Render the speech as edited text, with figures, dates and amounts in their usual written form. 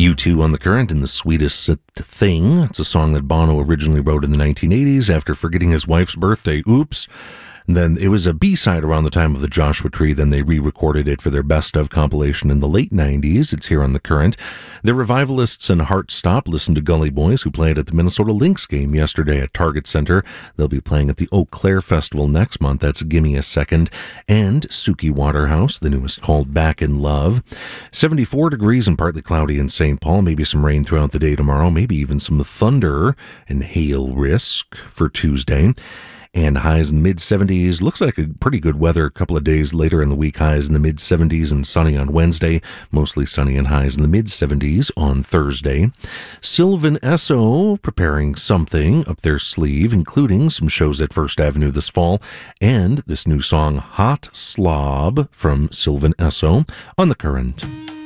U2 on the Current and The Sweetest Thing. It's a song that Bono originally wrote in the 1980s after forgetting his wife's birthday. Oops. And then it was a B-side around the time of the Joshua Tree. Then they re-recorded it for their Best Of compilation in the late 90s. It's here on the Current. The Revivalists and Heartstop listened to Gully Boys, who played at the Minnesota Lynx game yesterday at Target Center. They'll be playing at the Eau Claire Festival next month. That's Gimme a Second. And Suki Waterhouse, the newest, called Back in Love. 74 degrees and partly cloudy in St. Paul. Maybe some rain throughout the day tomorrow. Maybe even some thunder and hail risk for Tuesday. And highs in the mid-70s. Looks like a pretty good weather a couple of days later in the week. Highs in the mid-70s and sunny on Wednesday. Mostly sunny and highs in the mid-70s on Thursday. Sylvan Esso preparing something up their sleeve, including some shows at First Avenue this fall. And this new song, Hot Slob, from Sylvan Esso on the Current.